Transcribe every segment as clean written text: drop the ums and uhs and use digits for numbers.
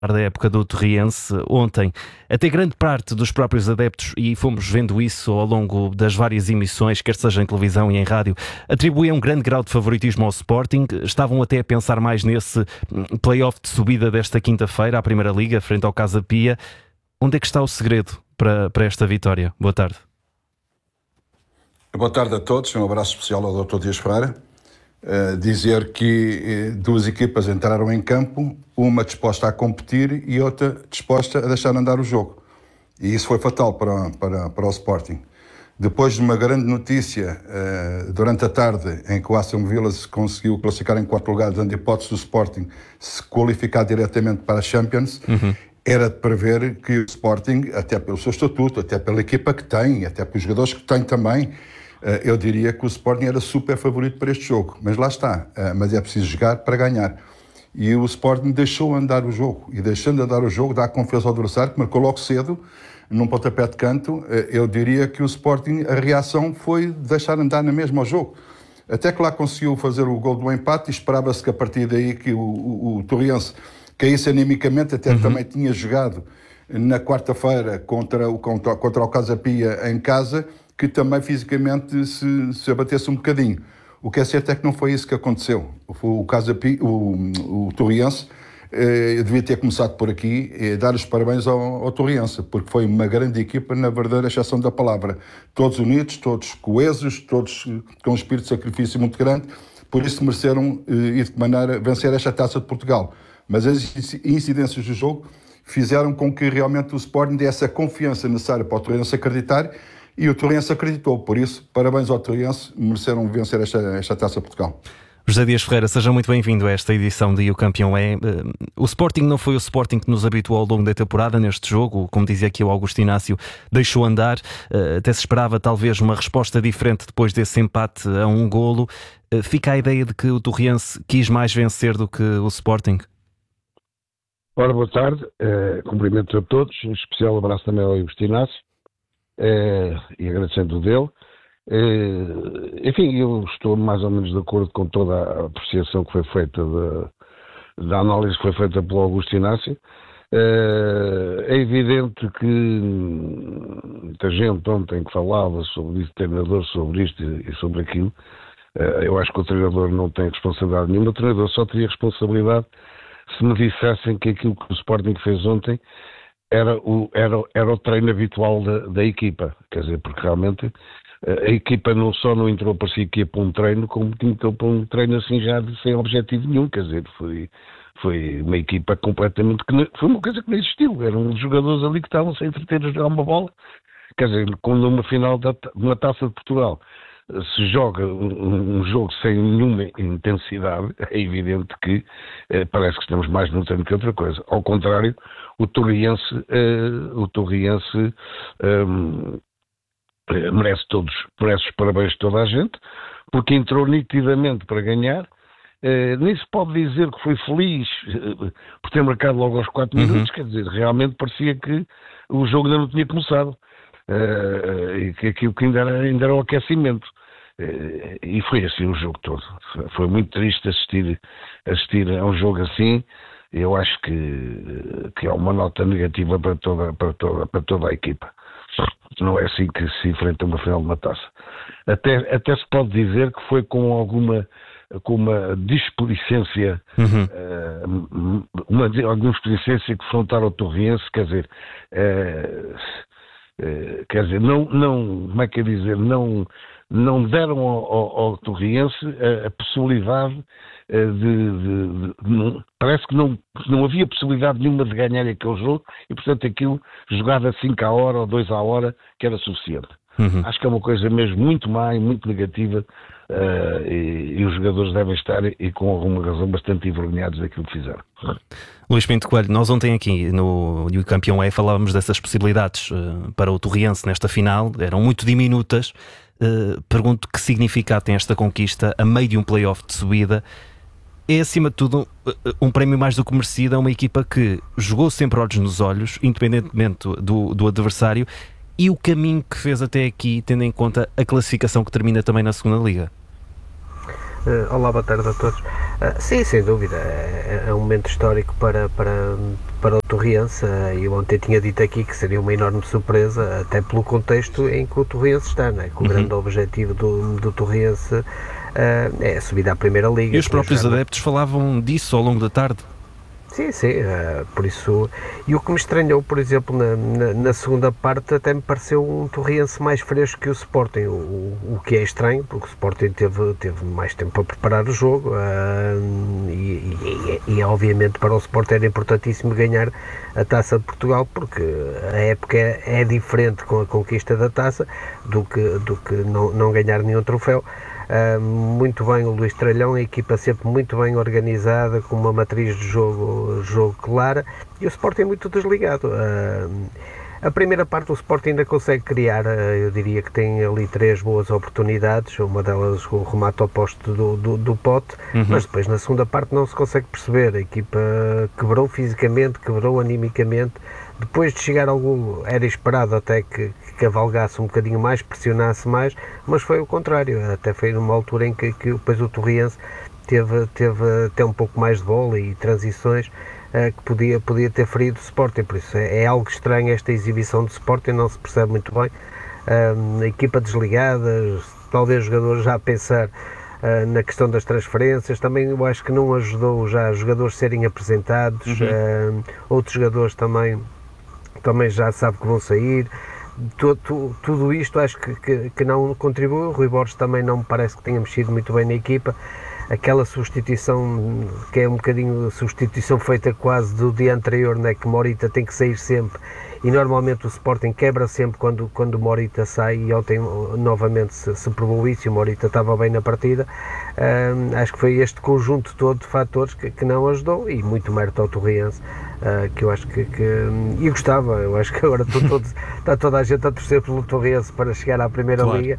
da época do Torriense. Ontem, até grande parte dos próprios adeptos, e fomos vendo isso ao longo das várias emissões, quer seja em televisão e em rádio, atribuíam um grande grau de favoritismo ao Sporting. Estavam até a pensar mais nesse play-off de subida desta quinta-feira à Primeira Liga, frente ao Casa Pia. Onde é que está o segredo para esta vitória? Boa tarde. Boa tarde a todos, um abraço especial ao Dr. Dias Freire. Dizer que duas equipas entraram em campo, uma disposta a competir e outra disposta a deixar andar o jogo. E isso foi fatal para o Sporting. Depois de uma grande notícia, durante a tarde, em que o Aston Villa se conseguiu classificar em 4 lugares, dando a hipótese do Sporting se qualificar diretamente para a Champions, era de prever que o Sporting, até pelo seu estatuto, até pela equipa que tem, até pelos jogadores que tem também, eu diria que o Sporting era super favorito para este jogo. Mas lá está, mas é preciso jogar para ganhar. E o Sporting deixou andar o jogo, e deixando andar o jogo, dá confiança ao adversário, que marcou logo cedo, num pontapé de canto. Eu diria que o Sporting, a reação foi deixar andar na mesma ao jogo. Até que lá conseguiu fazer o gol do empate, e esperava-se que a partir daí que o Torriense caísse animicamente, até também tinha jogado na quarta-feira contra o Casa Pia em casa, que também fisicamente se abatesse um bocadinho. O que é certo é que não foi isso que aconteceu. O Casa Pia, o Torriense, devia ter começado por aqui e dar os parabéns ao Torriense, porque foi uma grande equipa, na verdadeira exceção da palavra. Todos unidos, todos coesos, todos com um espírito de sacrifício muito grande, por isso mereceram e de que maneira vencer esta Taça de Portugal. Mas as incidências do jogo fizeram com que realmente o Sporting desse a confiança necessária para o Torriense acreditar, e o Torriense acreditou. Por isso, parabéns ao Torriense, mereceram vencer esta Taça de Portugal. José Dias Ferreira, seja muito bem-vindo a esta edição de O Campeão é. O Sporting não foi o Sporting que nos habituou ao longo da temporada neste jogo, como dizia aqui o Augusto Inácio, deixou andar, até se esperava talvez uma resposta diferente depois desse empate a 1-golo. Fica a ideia de que o Torriense quis mais vencer do que o Sporting? Ora, boa tarde, cumprimentos a todos, um especial abraço também ao Augusto Inácio, e agradecendo o dele. Enfim, eu estou mais ou menos de acordo com toda a apreciação que foi feita, da análise que foi feita pelo Augusto Inácio. É evidente que muita gente ontem que falava sobre isso, treinador, sobre isto e sobre aquilo. Eu acho que o treinador não tem responsabilidade nenhuma. O treinador só teria responsabilidade se me dissessem que aquilo que o Sporting fez ontem era o treino habitual da equipa. Quer dizer, porque realmente a equipa não só não entrou para si que ia para um treino, como entrou para um treino assim já sem objetivo nenhum. Quer dizer, foi uma equipa completamente... Foi uma coisa que não existiu. Eram jogadores ali que estavam sem entreter a jogar uma bola. Quer dizer, quando numa final de uma Taça de Portugal se joga um jogo sem nenhuma intensidade, é evidente que parece que estamos mais no treino que outra coisa. Ao contrário, o Torriense merece os parabéns de toda a gente, porque entrou nitidamente para ganhar. Nem se pode dizer que foi feliz por ter marcado logo aos 4 minutos, quer dizer, realmente parecia que o jogo ainda não tinha começado, e que aquilo que ainda era o aquecimento. E foi assim o jogo todo. Foi muito triste assistir a um jogo assim. Eu acho que é uma nota negativa para toda a equipa. Não é assim que se enfrenta uma final de uma taça. Até se pode dizer que foi com uma displicência, alguma displicência que frontaram o Torriense, quer dizer, não, como é que é dizer, não deram ao Torriense a possibilidade parece que não havia possibilidade nenhuma de ganhar aquele jogo, e portanto aquilo jogado a 5 à hora ou 2 à hora que era suficiente. Acho que é uma coisa mesmo muito má e muito negativa, e os jogadores devem estar, e com alguma razão, bastante envergonhados daquilo que fizeram. Luís Pinto Coelho, nós ontem aqui no Campeão é falávamos dessas possibilidades para o Torriense nesta final, eram muito diminutas. Pergunto que significado tem esta conquista a meio de um play-off de subida. É, acima de tudo, um prémio mais do que merecido a uma equipa que jogou sempre olhos nos olhos, independentemente do adversário, e o caminho que fez até aqui, tendo em conta a classificação que termina também na segunda Liga. Olá, boa tarde a todos. Sim, sem dúvida, é um momento histórico para Torriense. Eu ontem tinha dito aqui que seria uma enorme surpresa, até pelo contexto em que o Torriense está, né? Que o grande objetivo do Torriense é a subida à Primeira Liga. E os próprios adeptos falavam disso ao longo da tarde. Sim, por isso, e o que me estranhou, por exemplo, na segunda parte, até me pareceu um Torriense mais fresco que o Sporting, o que é estranho, porque o Sporting teve mais tempo para preparar o jogo, e obviamente para o Sporting era importantíssimo ganhar a Taça de Portugal, porque a época é diferente com a conquista da Taça do que não ganhar nenhum troféu. Muito bem o Luís Tralhão, a equipa sempre muito bem organizada, com uma matriz de jogo clara, e o Sporting é muito desligado. A primeira parte o Sporting ainda consegue criar, eu diria que tem ali 3 boas oportunidades, uma delas o remate ao poste do Pote, mas depois na segunda parte não se consegue perceber, a equipa quebrou fisicamente, quebrou animicamente. Depois de chegar ao golo, era esperado até que cavalgasse um bocadinho mais, pressionasse mais, mas foi o contrário. Até foi numa altura em que depois o Torriense teve até um pouco mais de bola e transições que podia ter ferido o Sporting. Por isso é algo estranho esta exibição do Sporting, não se percebe muito bem. A equipa desligada, talvez os jogadores já a pensar na questão das transferências, também eu acho que não ajudou já os jogadores serem apresentados, outros jogadores também já sabem que vão sair. Tudo isto acho que não contribui. O Rui Borges também não me parece que tenha mexido muito bem na equipa. Aquela substituição, que é um bocadinho substituição feita quase do dia anterior, né, que Morita tem que sair sempre, e normalmente o Sporting quebra sempre quando o Morita sai, e ontem novamente se provou isso, e o Morita estava bem na partida. Acho que foi este conjunto todo de fatores que não ajudou, e muito mérito ao Torriense, que eu acho que e gostava, eu acho que agora está toda a gente a torcer pelo Torriense para chegar à Primeira Liga,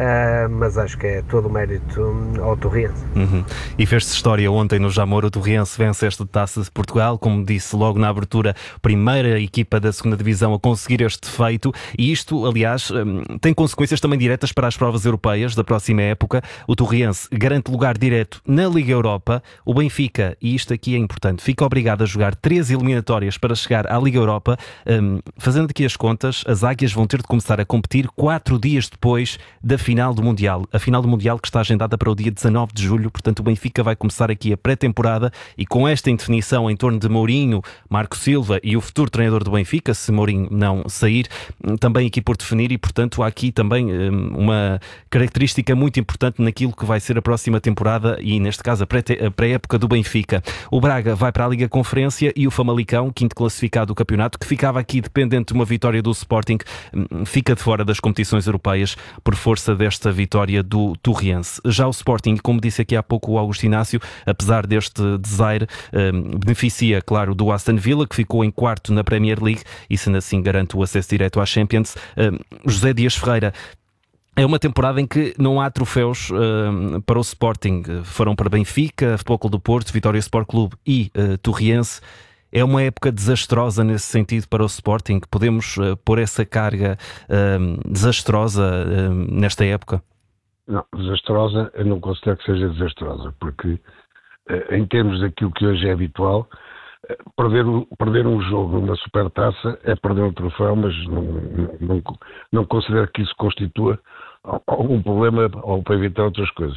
mas acho que é todo o mérito ao Torriense. E fez-se história ontem no Jamor. O Torriense vence esta Taça de Portugal, como disse logo na abertura, primeira equipa da segunda divisão a conseguir este feito, e isto, aliás, tem consequências também diretas para as provas europeias da próxima época. O Torriense garante lugar direto na Liga Europa. O Benfica, e isto aqui é importante, fica obrigado a jogar 3 eliminatórias para chegar à Liga Europa. Fazendo aqui as contas, as Águias vão ter de começar a competir 4 dias depois da final do Mundial. A final do Mundial que está agendada para o dia 19 de julho, portanto o Benfica vai começar aqui a pré-temporada, e com esta indefinição em torno de Mourinho, Marco Silva e o futuro treinador do Benfica, se Mourinho não sair, também aqui por definir, e portanto há aqui também uma característica muito importante naquilo que vai ser a próxima temporada, e neste caso a pré-época do Benfica. O Braga vai para a Liga Conferência, e o Famalicão, quinto classificado do campeonato, que ficava aqui dependente de uma vitória do Sporting, fica de fora das competições europeias por força desta vitória do Torriense. Já o Sporting, como disse aqui há pouco o Augusto Inácio, apesar deste desaire, beneficia, claro, do Aston Villa, que ficou em quarto na Premier League e sendo assim garante o acesso direto à Champions. José Dias Ferreira, é uma temporada em que não há troféus para o Sporting. Foram para Benfica, Futebol Clube do Porto, Vitória Sport Clube e Torriense. É uma época desastrosa nesse sentido para o Sporting? Podemos pôr essa carga desastrosa nesta época? Não, desastrosa, eu não considero que seja desastrosa, porque em termos daquilo que hoje é habitual, perder um jogo numa supertaça é perder um troféu, mas não considero que isso constitua algum problema ou para evitar outras coisas.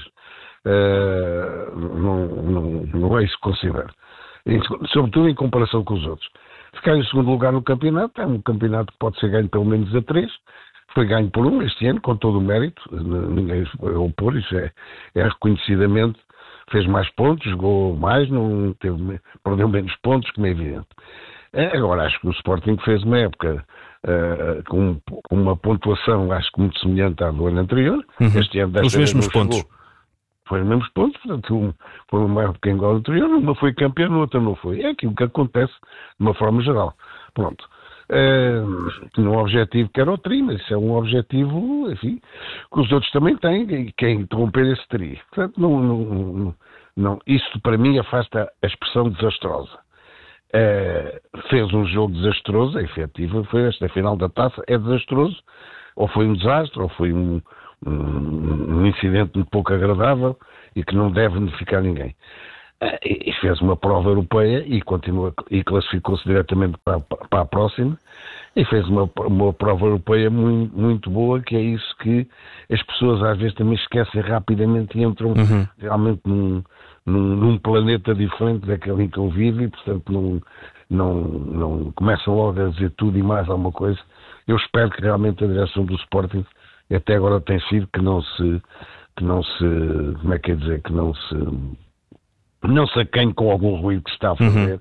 Não é isso que considero. Sobretudo em comparação com os outros. Ficar em segundo lugar no campeonato é um campeonato que pode ser ganho pelo menos a 3. Foi ganho por 1 este ano, com todo o mérito. Ninguém vai opor, isso é reconhecidamente. Fez mais pontos, jogou mais, perdeu menos pontos, como é evidente. Agora, acho que o Sporting fez uma época com uma pontuação, acho que muito semelhante à do ano anterior. Este ano, os mesmos pontos. Foi os mesmos pontos, portanto, foi uma época igual ao anterior, uma foi campeã, a outra não foi. É aquilo que acontece de uma forma geral. Pronto. Tinha um objetivo que era o tri, mas isso é um objetivo, enfim, que os outros também têm, e que é interromper esse tri. Portanto, não, isso para mim afasta a expressão desastrosa. Fez um jogo desastroso, é efetivo, foi esta final da taça, é desastroso, ou foi um desastre, ou foi um incidente muito pouco agradável e que não deve beneficiar ninguém. e fez uma prova europeia e classificou-se diretamente para a próxima, e fez uma prova europeia muito, muito boa, que é isso que as pessoas às vezes também esquecem rapidamente e entram realmente num planeta diferente daquele em que ele vive, e portanto não começam logo a dizer tudo e mais alguma coisa. Eu espero que realmente a direção do Sporting, até agora tem sido, que não se como é que é dizer, que não se acanhe com algum ruído que se está a fazer,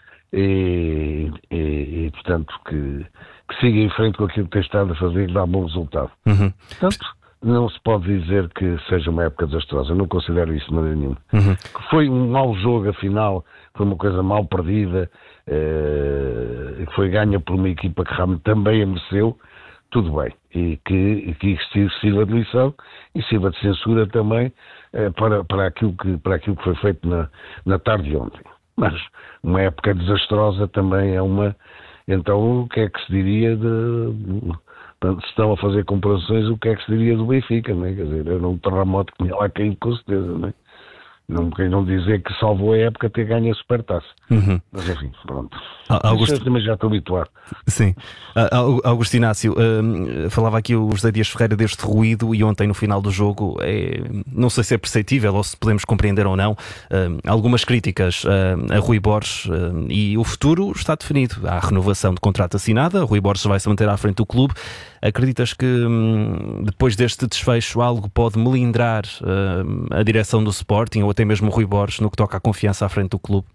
e portanto que siga em frente com aquilo que tem estado a fazer e dá bom resultado. Portanto, não se pode dizer que seja uma época desastrosa, eu não considero isso de maneira nenhuma. Foi um mau jogo, afinal, foi uma coisa mal perdida, foi ganha por uma equipa que realmente também a mereceu, tudo bem, e que sirva de lição e sirva de censura também para aquilo que foi feito na tarde de ontem. Mas uma época desastrosa também é uma... Então, o que é que se diria se estão a fazer comparações, o que é que se diria do Benfica, não é? Quer dizer, era um terremoto que tinha lá caído com certeza, não é? Não dizer que salvou a época ter ganho a Supertaça. Mas enfim, pronto. Eu também já estou habituado. Sim. Augusto Inácio, falava aqui o José Dias Ferreira deste ruído, e ontem no final do jogo, não sei se é perceptível ou se podemos compreender ou não, algumas críticas a Rui Borges, e o futuro está definido. Há renovação de contrato assinada, Rui Borges vai se manter à frente do clube. Acreditas que depois deste desfecho algo pode melindrar a direção do Sporting, ou até mesmo o Rui Borges, no que toca à confiança à frente do clube?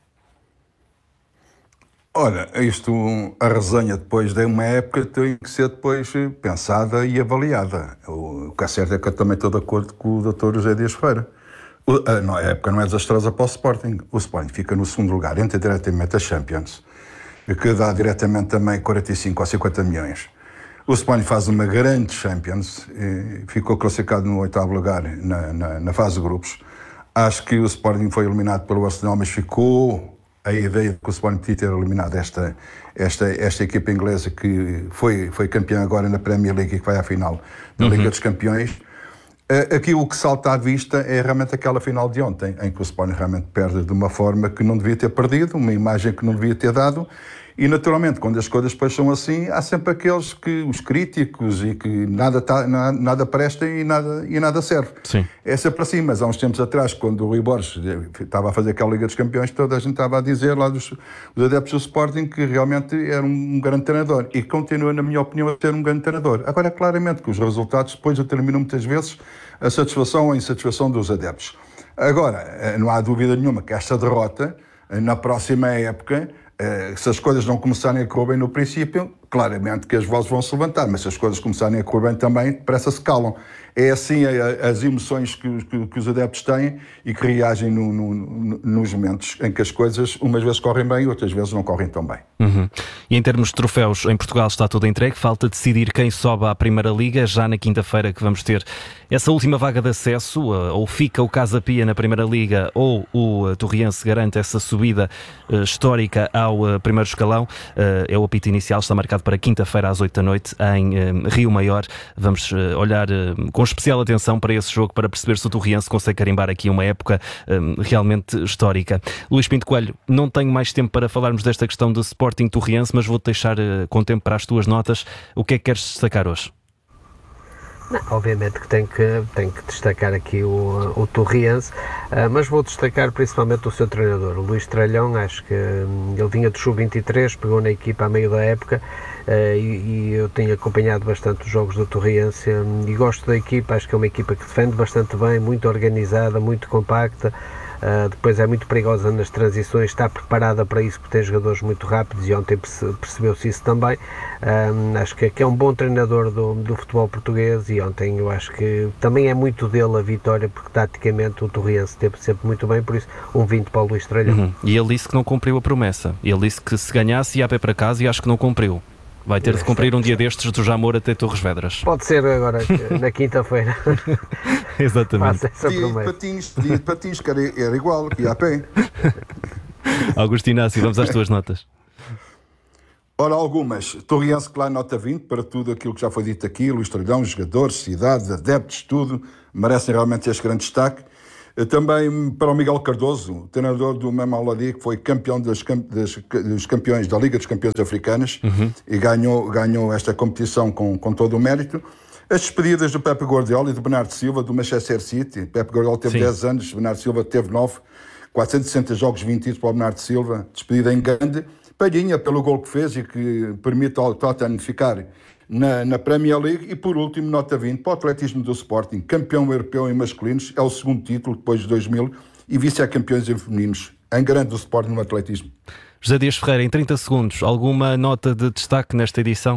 Olha, a resenha depois de uma época tem que ser depois pensada e avaliada. O que é certo é que eu também estou de acordo com o Dr. José Dias Ferreira. A época não é desastrosa para o Sporting. O Sporting fica no segundo lugar, entra diretamente a Champions, que dá diretamente também 45 ou 50 milhões. O Sporting faz uma grande Champions, ficou classificado no 8º lugar na fase de grupos. Acho que o Sporting foi eliminado pelo Arsenal, mas ficou a ideia de que o Sporting podia ter eliminado esta equipa inglesa que foi campeã agora na Premier League e que vai à final da Liga dos Campeões. Aqui o que salta à vista é realmente aquela final de ontem, em que o Sporting realmente perde de uma forma que não devia ter perdido, uma imagem que não devia ter dado. E naturalmente, quando as coisas depois são assim, há sempre aqueles os críticos, e que nada presta e nada serve. Sim. É sempre assim, mas há uns tempos atrás, quando o Rui Borges estava a fazer aquela Liga dos Campeões, toda a gente estava a dizer lá dos adeptos do Sporting que realmente era um grande treinador, e continua, na minha opinião, a ser um grande treinador. Agora, claramente que os resultados depois determinam muitas vezes a satisfação ou a insatisfação dos adeptos. Agora, não há dúvida nenhuma que esta derrota, na próxima época, se as coisas não começarem a correr bem no princípio, claramente que as vozes vão se levantar, mas se as coisas começarem a correr bem também, depressa se calam. É assim as emoções que os adeptos têm e que reagem nos momentos em que as coisas umas vezes correm bem e outras vezes não correm tão bem. E em termos de troféus, em Portugal está tudo entregue, falta decidir quem sobe à Primeira Liga. Já na quinta-feira que vamos ter essa última vaga de acesso, ou fica o Casa Pia na Primeira Liga, ou o Torriense garante essa subida histórica ao primeiro escalão. É o apito inicial, está marcado para quinta-feira às 8 da noite em Rio Maior. Vamos olhar com especial atenção para esse jogo, para perceber se o Torriense consegue carimbar aqui uma época realmente histórica. Luís Pinto Coelho, não tenho mais tempo para falarmos desta questão de Sporting Torriense, mas vou-te deixar com tempo para as tuas notas. O que é que queres destacar hoje? Não, obviamente que tenho que destacar aqui o Torriense, mas vou destacar principalmente o seu treinador, o Luís Tralhão. Acho que ele vinha do Sub-23, pegou na equipa a meio da época, e eu tenho acompanhado bastante os jogos do Torriense e gosto da equipa. Acho que é uma equipa que defende bastante bem, muito organizada, muito compacta. Depois é muito perigosa nas transições, está preparada para isso porque tem jogadores muito rápidos, e ontem percebeu-se isso também. Acho que é um bom treinador do futebol português, e ontem eu acho que também é muito dele a vitória, porque taticamente o Torriense esteve sempre muito bem, por isso 1-20 para o Luís Tralhão. E ele disse que não cumpriu a promessa, ele disse que se ganhasse ia a pé para casa, e acho que não cumpriu. Vai ter de cumprir um dia destes do Jamor até Torres Vedras. Pode ser agora, na quinta-feira. Exatamente. Patins, que era igual, que ia a pé. Augusto Inácio, vamos às tuas notas. Ora, algumas. Torriense, claro, nota 20 para tudo aquilo que já foi dito aqui. Luís Tralhão, jogadores, cidade, adeptos, tudo. Merecem realmente este grande destaque. Também para o Miguel Cardoso, treinador do Mamelodi, que foi campeão dos campeões da Liga dos Campeões Africanas e ganhou esta competição com todo o mérito. As despedidas do Pep Guardiola e do Bernardo Silva, do Manchester City. Pep Guardiola teve 10 anos, Bernardo Silva teve 9, 460 jogos, 20 títulos para o Bernardo Silva, despedida em grande. Palhinha pelo gol que fez e que permite ao Tottenham ficar na Premier League. E por último, nota 20 para o atletismo do Sporting, campeão europeu em masculinos, é o segundo título depois de 2000 e vice-campeões em femininos, em grande do Sporting no atletismo. José Dias Ferreira, em 30 segundos, alguma nota de destaque nesta edição?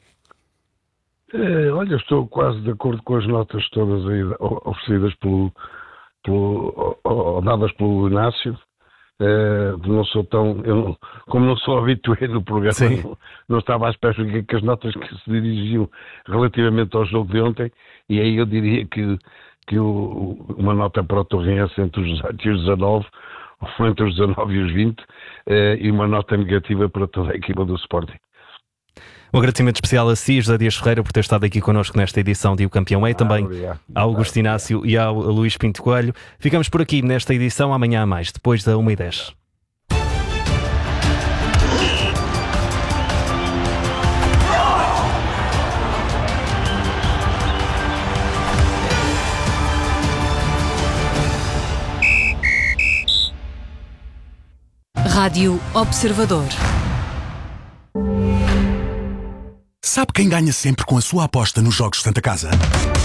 Olha, estou quase de acordo com as notas todas aí oferecidas dadas pelo Inácio. Como não sou habitué no programa, não estava à espera que as notas que se dirigiam relativamente ao jogo de ontem, e aí eu diria que uma nota para o Torrense entre os 18 e os 19, ou entre os 19 e os 20, e uma nota negativa para toda a equipa do Sporting. Um agradecimento especial a si, José Dias Ferreira, por ter estado aqui connosco nesta edição de O Campeão É, também ao Augusto Inácio e ao Luís Pinto Coelho. Ficamos por aqui nesta edição, amanhã a mais, depois da 1h10. Rádio Observador. Sabe quem ganha sempre com a sua aposta nos Jogos Santa Casa?